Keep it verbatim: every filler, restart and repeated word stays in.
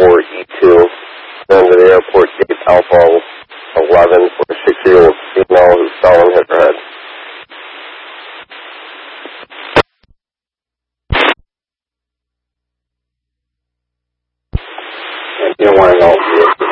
four E two. Then to the airport gate Alpha eleven for a six-year-old female who fell and hit her head. And you don't want to know